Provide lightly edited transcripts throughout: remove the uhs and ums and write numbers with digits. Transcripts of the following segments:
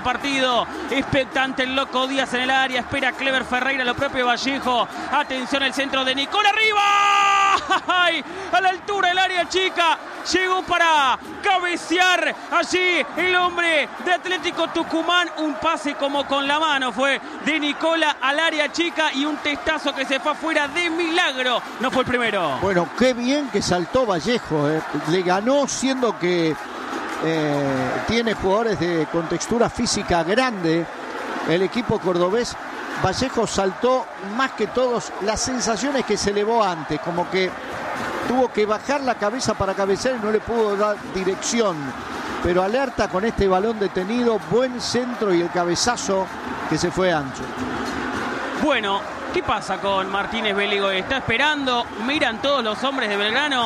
Partido expectante el Loco Díaz en el área, espera Clever Ferreira, lo propio Vallejo. Atención el centro de Nicola, arriba, ¡ay! A la altura del área chica, llegó para cabecear allí el hombre de Atlético Tucumán. Un pase como con la mano fue de Nicola al área chica y un testazo que se fue afuera de milagro. No fue el primero. Bueno, qué bien que saltó Vallejo, le ganó siendo que tiene jugadores con textura física grande el equipo cordobés. Vallejo saltó más que todos. Las sensaciones que se elevó antes, como que tuvo que bajar la cabeza para cabecear y no le pudo dar dirección, pero alerta con este balón detenido, buen centro y el cabezazo que se fue ancho. Bueno, ¿qué pasa con Martínez Beligoy? Está esperando, miran todos los hombres de Belgrano,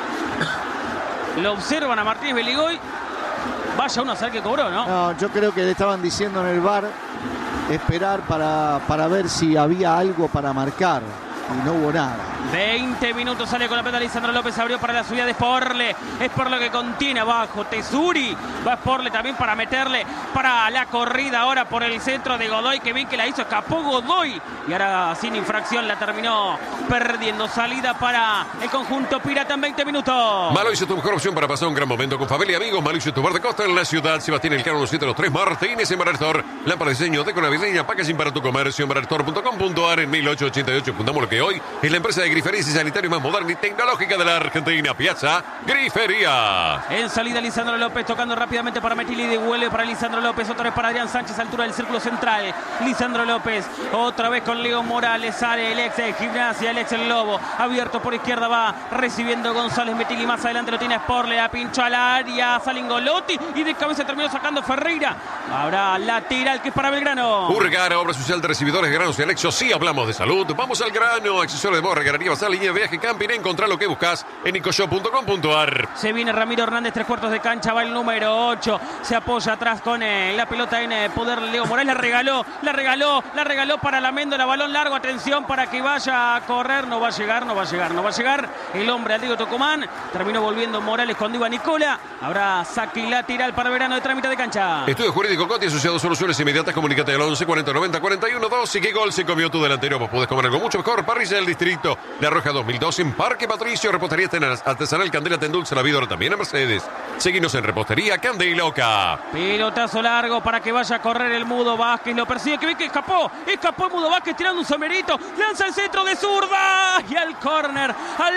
lo observan a Martínez Beligoy. Vaya uno a saber que cobró, ¿no? No, yo creo que le estaban diciendo en el VAR esperar para ver si había algo para marcar. Y no hubo nada. 20 minutos, sale con la pelota Lisandro López, abrió para la subida de Sporle. Es por lo que contiene abajo Tesuri. Va Sporle también para meterle para la corrida ahora por el centro de Godoy. Que bien que la hizo, escapó Godoy. Y ahora sin infracción la terminó perdiendo. Salida para el conjunto pirata en 20 minutos. Maloy es tu mejor opción para pasar un gran momento con familia y amigos. Maloy es tu bar de costa en la ciudad. Sebastián Elcano 703 Martínez en Barrestore. Lámpara de diseño, deco navideña, packaging para tu comercio en barrestore.com.ar. En 1888 fundamos lo que hoy es la empresa de griferías y sanitario más moderna y tecnológica de la Argentina. Piazza Grifería. En salida Lisandro López tocando rápidamente para Metilli, devuelve para Lisandro López, otra vez para Adrián Sánchez, altura del círculo central. Lisandro López, otra vez con Leo Morales, sale el ex de Gimnasia, el ex el Lobo, abierto por izquierda, va recibiendo González Metilli, más adelante lo tiene Sporle, la pinchó al área, Salingolotti y de cabeza terminó sacando Ferreira. Habrá lateral que es para Belgrano. Urgara, obra social de recibidores, granos y anexos. Sí, hablamos de salud. Vamos al grano. Accesorios de moda, galería basal, línea de viaje, camping. Encontrá lo que buscas en nicoshop.com.ar. Se viene Ramiro Hernández, 3/4 de cancha, va el número 8. Se apoya atrás con la pelota en poder Leo Morales. La regaló para la Méndola. Balón largo, atención para que vaya a correr. No va a llegar. El hombre Atlético Tucumán. Terminó volviendo Morales cuando iba Nicola. Habrá saque lateral para Belgrano de trámite de cancha. Estudio Jurídico Coti, asociado soluciones inmediatas. Comunícate al 11 40 90 41 2. ¿Y qué gol se comió tu delantero? Vos podés comer algo mucho mejor. Parrilla del Distrito, La Roja 2002 en Parque Patricio. Repostería artesanal Candela te endulza la vida, ahora también a Mercedes. Seguinos en Repostería Candeloca. Pelotazo largo para que vaya a correr el Mudo Vázquez. Lo persigue, que ve que escapó el Mudo Vázquez tirando un somerito. Lanza el centro de zurda y al córner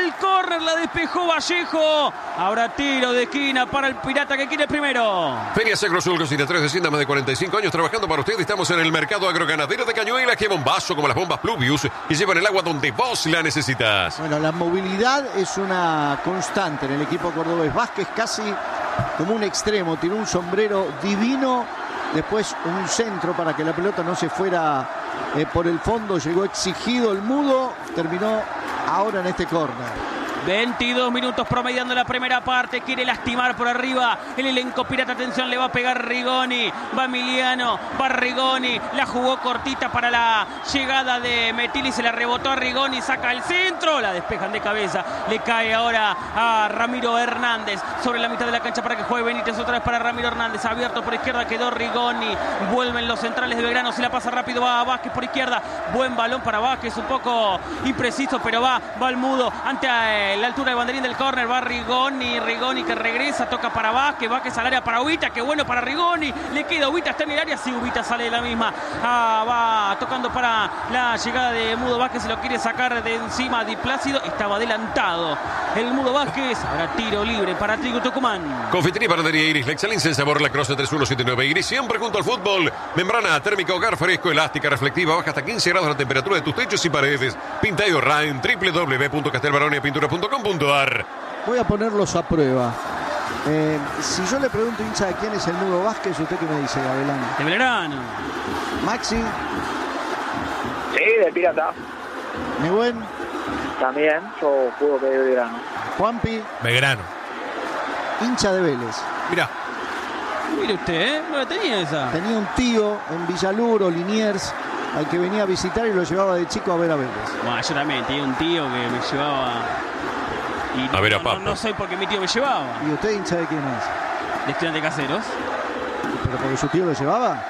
la despejó Vallejo. Ahora tiro de esquina para el Pirata que quiere el primero. Feria Sacrosul, cocina 3 de Hacienda, más de 45 años trabajando para usted. Estamos en el mercado agroganadero de Cañuelas, que bombazo como las bombas Pluvius y llevan el agua donde vos la necesitas. Bueno, la movilidad es una constante en el equipo cordobés. Vázquez casi como un extremo, tiró un sombrero divino, después un centro para que la pelota no se fuera por el fondo, llegó exigido el Mudo, terminó ahora en este córner. 22 minutos promediando la primera parte. Quiere lastimar por arriba el elenco pirata. Atención, le va a pegar Rigoni. Va Emiliano, va Rigoni. La jugó cortita para la llegada de Metilli. Se la rebotó a Rigoni. Saca el centro. La despejan de cabeza. Le cae ahora a Ramiro Hernández. Sobre la mitad de la cancha para que juegue Benítez. Otra vez para Ramiro Hernández. Abierto por izquierda quedó Rigoni. Vuelven los centrales de Belgrano. Se la pasa rápido. Va a Vázquez por izquierda. Buen balón para Vázquez. Un poco impreciso, pero va el Mudo ante la altura de banderín del córner. Va Rigoni que regresa, toca para Vázquez al área para Ubita, que bueno para Rigoni, le queda Ubita, está en el área, sí, Ubita sale de la misma. Va tocando para la llegada de Mudo Vázquez, se lo quiere sacar de encima Di Plácido, estaba adelantado el Mudo Vázquez. Ahora tiro libre para Atlético Tucumán. Confitería y panadería Iris, la excelencia en sabor, La Croce 3179 Iris, siempre junto al fútbol. Membrana térmica, hogar fresco, elástica, reflectiva, baja hasta 15 grados la temperatura de tus techos y paredes. Pinta y ahorra en www.castelbaroniapintura.com.ar. Voy a ponerlos a prueba. Si yo le pregunto, hincha, de quién es el Mudo Vázquez, ¿usted qué me dice, Gavilán? De Belgrano. Maxi. Sí, de Pirata. Nehuen. También, yo juego de Belgrano. Juanpi. Belgrano. Hincha de Vélez. Mirá. Mire usted, no la tenía esa. Tenía un tío en Villaluro, Liniers, al que venía a visitar y lo llevaba de chico a ver a Vélez. Bueno, yo también tenía un tío que me llevaba. Y a ver a Papo. No sé por qué mi tío me llevaba. ¿Y usted, hincha de quién es? De Estudiantes Caseros. pero porque su tío lo llevaba.